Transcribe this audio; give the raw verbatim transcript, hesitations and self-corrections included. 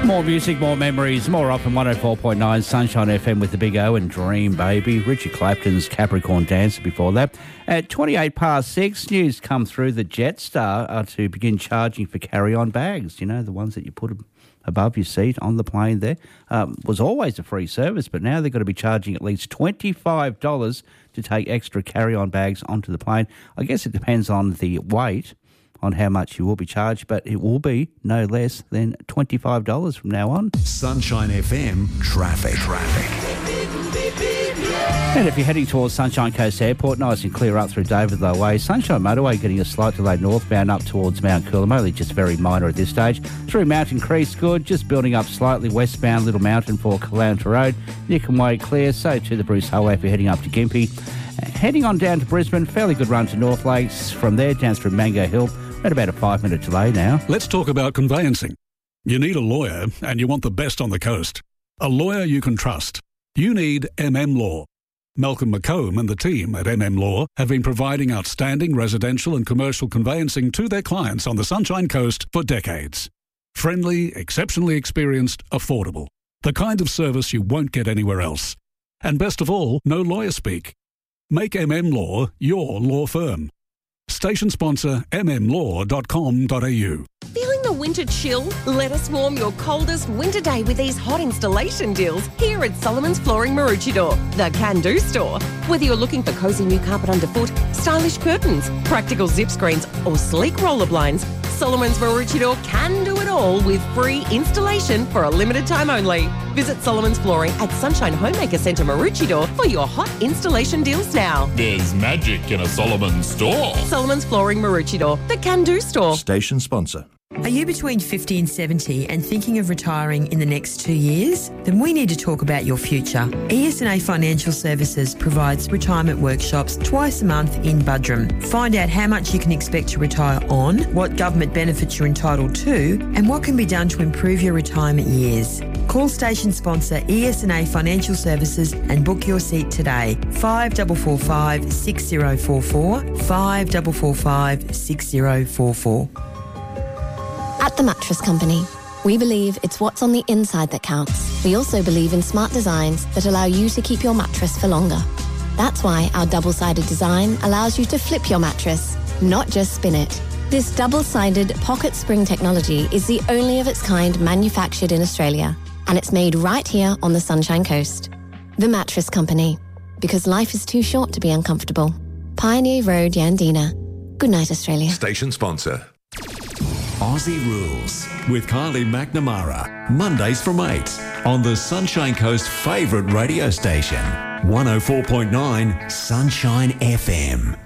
More music, more memories, more up on one oh four point nine Sunshine F M with the Big O and Dream Baby. Richard Clapton's Capricorn Dancer before that. At twenty-eight past six, news come through that Jetstar are to begin charging for carry-on bags. You know, the ones that you put above your seat on the plane there. Um, was always a free service, but now they're going to be charging at least twenty-five dollars to take extra carry-on bags onto the plane. I guess it depends on the weight, on how much you will be charged, but it will be no less than twenty-five dollars from now on. Sunshine F M traffic. Traffic. And if you're heading towards Sunshine Coast Airport, nice and clear up through Davidlow Way. Sunshine Motorway getting a slight delay northbound up towards Mount Coolum, only just very minor at this stage. Through Mountain Creek's good, just building up slightly westbound Little Mountain for Caloundra Road. Nickham Way clear, so to the Bruce Highway if you're heading up to Gympie. Heading on down to Brisbane, fairly good run to North Lakes. From there down through Mango Hill, at about a five-minute delay now. Let's talk about conveyancing. You need a lawyer and you want the best on the coast. A lawyer you can trust. You need M M Law. Malcolm McComb and the team at M M Law have been providing outstanding residential and commercial conveyancing to their clients on the Sunshine Coast for decades. Friendly, exceptionally experienced, affordable. The kind of service you won't get anywhere else. And best of all, no lawyer speak. Make M M Law your law firm. Station sponsor m m law dot com dot a u. Feeling the winter chill? Let us warm your coldest winter day with these hot installation deals here at Solomon's Flooring Maroochydore, the can-do store. Whether you're looking for cosy new carpet underfoot, stylish curtains, practical zip screens or sleek roller blinds, Solomon's Maroochydore can do it all with free installation for a limited time only. Visit Solomon's Flooring at Sunshine Homemaker Centre Maroochydore for your hot installation deals now. There's magic in a Solomon's store. Solomon's Flooring Maroochydore, the can-do store. Station sponsor. Are you between fifty and seventy and thinking of retiring in the next two years? Then we need to talk about your future. E S and A Financial Services provides retirement workshops twice a month in Buderim. Find out how much you can expect to retire on, what government benefits you're entitled to, and what can be done to improve your retirement years. Call station sponsor E S and A Financial Services and book your seat today. five four four five, six zero four four, five four four five, six zero four four. At The Mattress Company, we believe it's what's on the inside that counts. We also believe in smart designs that allow you to keep your mattress for longer. That's why our double-sided design allows you to flip your mattress, not just spin it. This double-sided pocket spring technology is the only of its kind manufactured in Australia, and it's made right here on the Sunshine Coast. The Mattress Company, because life is too short to be uncomfortable. Pioneer Road, Yandina. Good night, Australia. Station sponsor. Aussie Rules with Kylie McNamara. Mondays from eight on the Sunshine Coast favourite radio station. one oh four point nine Sunshine F M.